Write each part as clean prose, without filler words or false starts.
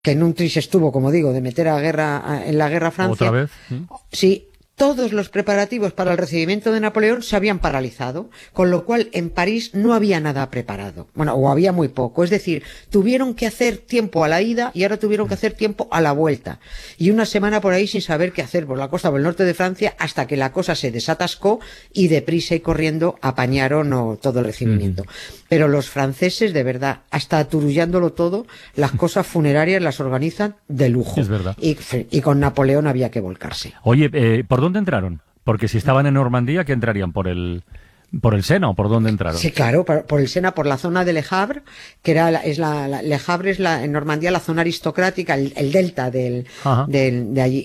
que en un tris estuvo, como digo, de meter en la guerra a Francia. ¿Otra vez? Sí. Todos los preparativos para el recibimiento de Napoleón se habían paralizado, con lo cual en París no había nada preparado. Bueno, o había muy poco. Es decir, tuvieron que hacer tiempo a la ida y ahora tuvieron que hacer tiempo a la vuelta. Y una semana por ahí sin saber qué hacer por la costa, por el norte de Francia, hasta que la cosa se desatascó y deprisa y corriendo apañaron todo el recibimiento. Pero los franceses, de verdad, hasta aturullándolo todo, las cosas funerarias las organizan de lujo. Es verdad. Y con Napoleón había que volcarse. Oye, ¿por dónde entraron? Porque si estaban en Normandía, ¿qué entrarían? ¿Por el Sena o por dónde entraron? Sí, claro, por el Sena, por la zona de Le Havre, que Le Havre es en Normandía la zona aristocrática, el delta de allí,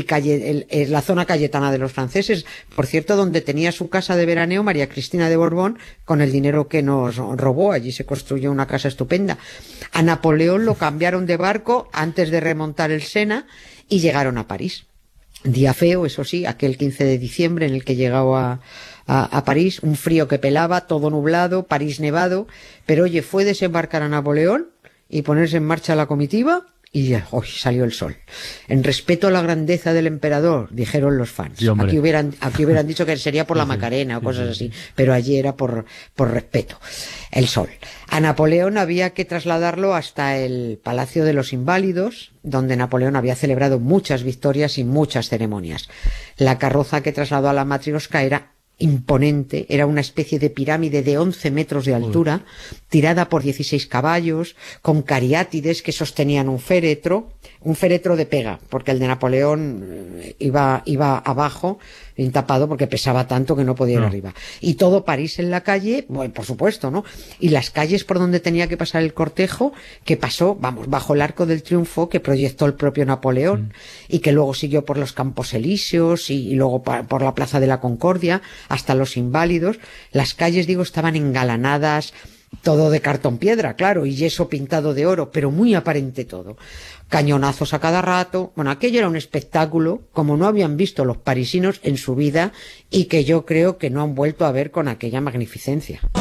es la zona cayetana de los franceses, por cierto, donde tenía su casa de veraneo María Cristina de Borbón, con el dinero que nos robó. Allí se construyó una casa estupenda. A Napoleón lo cambiaron de barco antes de remontar el Sena y llegaron a París. Día feo, eso sí, aquel 15 de diciembre en el que llegaba a París, un frío que pelaba, todo nublado, París nevado, pero oye, fue desembarcar a Napoleón y ponerse en marcha la comitiva y salió el sol. En respeto a la grandeza del emperador, dijeron los fans. Sí, aquí hubieran dicho que sería por la Macarena o cosas así, pero allí era por respeto. El sol. A Napoleón había que trasladarlo hasta el Palacio de los Inválidos, donde Napoleón había celebrado muchas victorias y muchas ceremonias. La carroza que trasladó a la Matrioska era imponente, era una especie de pirámide de 11 metros de altura, tirada por 16 caballos, con cariátides que sostenían un féretro de pega, porque el de Napoleón iba abajo, bien tapado, porque pesaba tanto que no podía ir arriba. Y todo París en la calle, bueno, por supuesto, ¿no? Y las calles por donde tenía que pasar el cortejo, que pasó, bajo el Arco del Triunfo, que proyectó el propio Napoleón, y que luego siguió por los Campos Elíseos, y luego por la Plaza de la Concordia, hasta los Inválidos. Las calles, digo, estaban engalanadas, todo de cartón piedra, claro, y yeso pintado de oro, pero muy aparente todo. Cañonazos a cada rato. Bueno, aquello era un espectáculo como no habían visto los parisinos en su vida y que yo creo que no han vuelto a ver con aquella magnificencia.